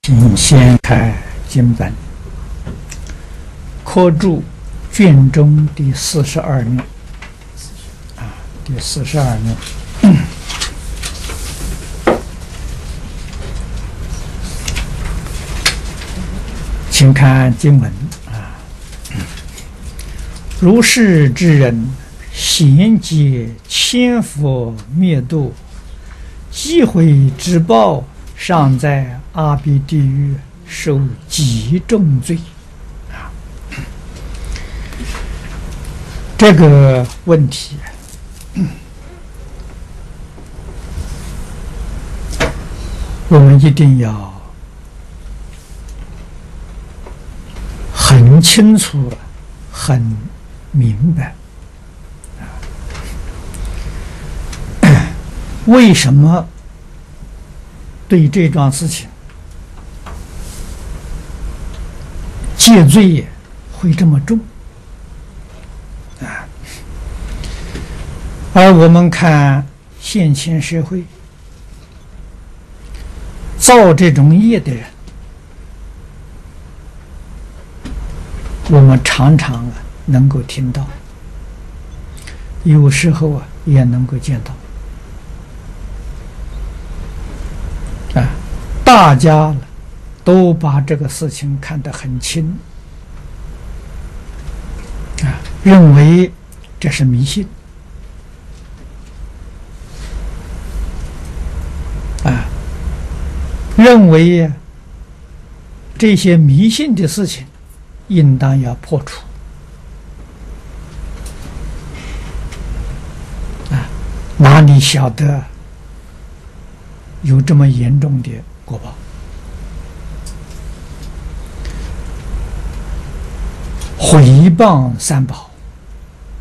请掀开经本，科注卷中第42面，第42面。请看经文如是之人，贤劫千佛灭度，积毁之报，尚在阿鼻地狱受极重罪。这个问题，我们一定要很清楚、很明白。为什么对这桩事情戒罪会这么重？而我们看现前社会造这种业的人，我们常常能够听到，有时候也能够见到。大家都把这个事情看得很轻，认为这是迷信，认为这些迷信的事情应当要破除，哪里晓得有这么严重的果报？毁谤三宝，